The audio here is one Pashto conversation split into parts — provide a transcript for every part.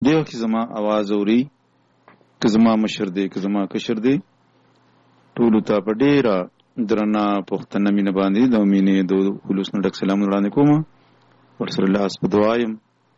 دیو کې زما आवाज اوري که زما مشر دی که زما کشر دی ټول ته په ډیره درنه پښتنه مینه باندې د مینې د خلوص نه ډک سلام وړاندې کوم ورسره الله اس په دعایم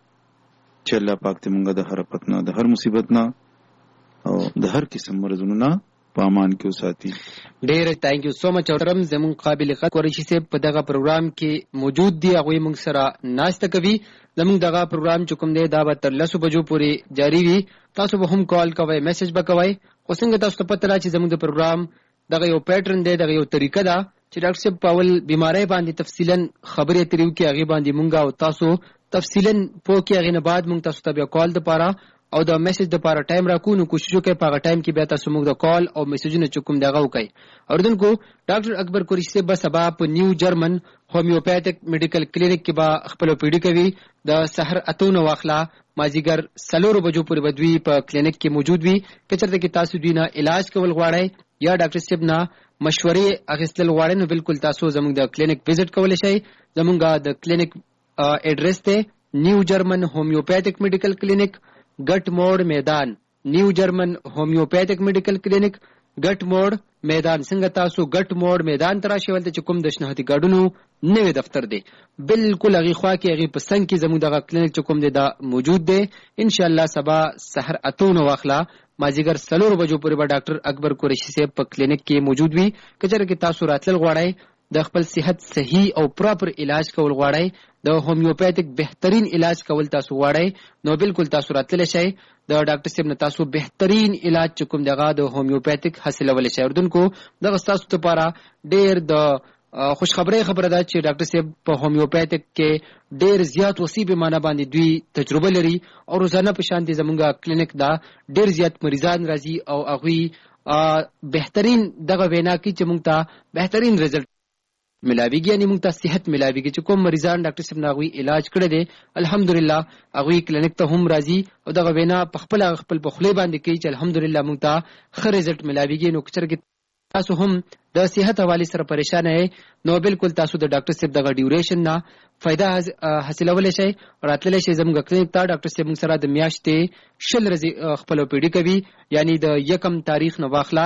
چې الله پاک ته مونږ د هر پتنه د هر مصیبت نه او د هر قسم مرزونو نه په امان کې وساتي. ډیر تانک یو سو مچ اورم زمون قابل قدر چې په دغه پروګرام کې موجود دی هغه موږ سره ناشته کوي. زمون دغه پروګرام چې کوم دی دا به تر 10 بجو پورې جاری وي. تاسو به هم کال کوئ میسج به کوئ. خو څنګه تاسو ته پته را چې زمون د پروګرام دغه یو پیټرن دی دغه یو طریقه ده چې ډاکټر صاحب پاول بیماری باندې تفصیلا خبرې تریو کې هغه باندې مونږه او تاسو تفصیلا پوه کې هغه نه بعد مونږ تاسو ته بیا کال د پاره او د میسج د پاره ټایم راکو نو کوشش وکړئ په هغه ټایم کې بیا تاسو موږ د کال او میسجونو چکم دغه وکړئ. اوردونکو ډاکټر اکبر قریشی صاحب به سبا په نیو جرمن هومیوپیتھک میډیکل کلینیک کې به خپل پیډي کوي د سحر اتونه واخلا مازیګر 4 بجو پورې بدوی په کلینیک کې موجود وي. کچرته کې تاسو دینه علاج کول غواړئ یا ډاکټر صاحب نه مشورې اخیستل غواړئ نو بالکل تاسو زموږ د کلینیک وزټ کولای شئ. زموږ د کلینیک ایڈریس ته نیو جرمن هومیوپیتھک میډیکل کلینیک گٹ موڑ میدان نیو جرمن هومیوپیتھک میډیکل کلینیک گٹ موڑ میدان څنګه تاسو گٹ موڑ میدان ترا شول ته کوم د شنهتي ګاډونو نوې دفتر دی بالکل هغه خوا کې هغه پسند کې زموږ دغه کلینیک کوم دی دا موجود دی. ان شاء الله سبا سحر اتون واخلا مازیګر 4 بجو پورې به ډاکټر اکبر قریشی صاحب په کلینیک کې موجود وي. کچره کې تاسو راتل غواړئ د خپل صحت صحیح او پراپر علاج کول غواړئ د هومیوپیتھک بهترین علاج کول تاسو غواړئ نو بالکل تاسو راتل شئ د ډاکټر صاحب نه تاسو بهترین علاج کوم دغه د هومیوپیتھک حاصلول شئ. اردوونکو دغه تاسو لپاره ډیر د خوشخبری خبره ده چې ډاکټر صاحب په هومیوپیتھک کې ډیر زیات وسیع پیمانه باندې دوی تجربه لري او روزانه په شان دي زمونږه کلینیک دا ډیر زیات مریضان راځي او هغه بهترین دغه وینا کې چې مونږ ته بهترین رزلټ ملاویږي یعنی موږ ته صحت ملاویږي چې کوم مریضان ډاکټر صاحب ناغوي علاج کړی دی الحمدلله هغه کلینیک ته هم راځي او دغه وینا په خپل خپل باندې کوي چې الحمدلله موږ ته ښه رزلټ ملاویږي. نو کچرګي تاسو هم د صحت حواله سره پریشان یې نو بالکل تاسو د ډاکټر صاحب دغه ډیوریشن نه فائدہ حاصلول شي او راتللی شي زموږ کلینیک ته. ډاکټر صاحب موږ سره د میاشتې 10 ورځې خپل پیډي کوي یعنی د 1 تاریخ نو واخلا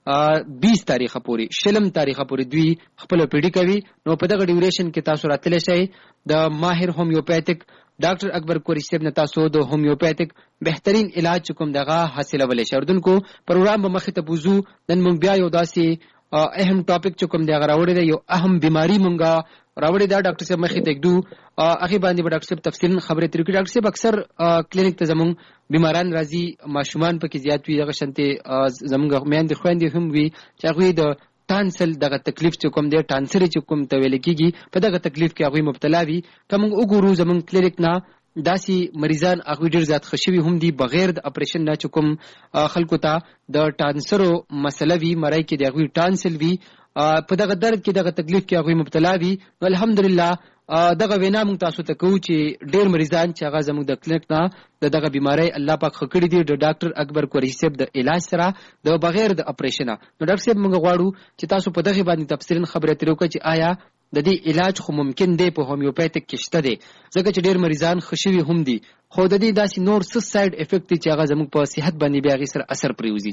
20 تاریخه پورې شلم تاریخه پورې دوی خپل پیډي کوي. نو په دغه ډیوریشن کې تاسو راتلی شئ د ماهر هومیوپیتھک ډاکټر اکبر قریشی صاحب نه تاسو د هومیوپیتھک بهترین علاج کوم دغه حاصلول شئ. اردوونکو پروګرام به مخې ته بوزو نن موږ بیا یو داسې اهم ټاپک چې کوم دی هغه راوړی دی یو اهم بیماری مونږه راوړی دا ډاکټر صاحب مخې ته کېږدو هغې باندې به ډاکټر صاحب تفصیلا خبرې ترې کړي. ډاکټر صاحب اکثر کلینیک ته زمونږ بیماران راځي ماشومان پکې زیات وي دغه شانتې زمونږ میندې خویندې هم وي چې هغوی د ټانسل دغه تکلیف چې کوم دی ټانسرې چې کوم ته ویل کېږي په دغه تکلیف کې هغوی مبتلا وي. که موږ وګورو زمونږ کلینیک نه داسې مریضان هغوی ډېر زیات ښه شوي هم دي بغیر د اپریشن نه چې کوم خلکو ته د ټانسرو مسله وي مرۍ کې د هغوی ټانسل وي په دغه درد کې دغه تکلیف کې هغوی مبتلا وي. نو الحمدلله دغه وینا موږ تاسو ته کوو چې ډېر مریضان چې هغه زموږ د کلینیک نه د دغه بیماری الله پاک ښه کړي دي د ډاکټر اکبر قریشی صاحب د علاج سره د بغیر د اپریشنه. نو ډاکټر صاحب موږ غواړو چې تاسو په دغه باندې تفصیلا خبرې ترې وکړئ چې آیا د دې علاج خو ممکن دی په هومیوپیتھک کې شته دی ځکه چې ډېر مریضان ښه شوي هم دي خو د دې داسې نور څه سایډ افیکټ دي چې هغه زموږ په صحت باندې بیا هغې سره اثر پرېوځي.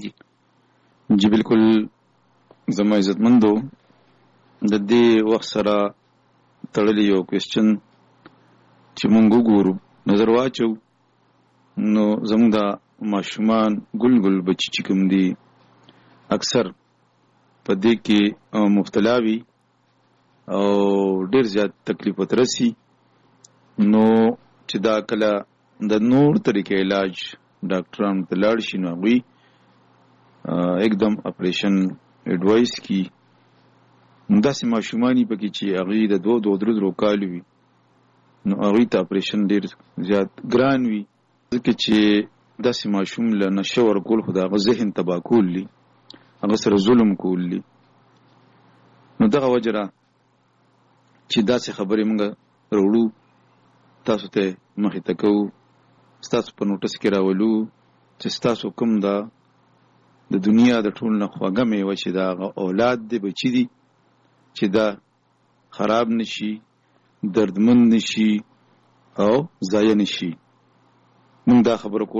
جی بالکل زما عزتمندو د دې وخت سره تړلی یو کوېسچن چې مونږ وګورو نظر واچو نو زموږ د ماشومان ګل ګل بچي چې کوم دي اکثر په دې کې مبتلا وي او ډېر زیات تکلیف ورته رسي. نو چې دا کله د نور طریقې علاج ډاکټرانو ته لاړ شي نو هغوی एकदम اپریشن ایڈوایس کی داسې ماشومانی پکې چې هغوی د 2-3 کالو وي نو هغوی ته اپریشن ډېر زیات ګران وي ځکه چې داسې ماشوم له نشه ورکول خو د هغه ذهن تباه کول دي هغه سره ظلم کول دي. نو دغه وجه را چې داسې خبرې موږ راوړو تاسو ته مخې ته کوو ستاسو په نوټس کې راولو چې ستاسو کوم دا د دنیا د ټول نه خواږه میوه چې دا هغه اولاد دی بچي دي چې دا خراب نشي دردمند نشي او ضایع نشي. موږ دا خبره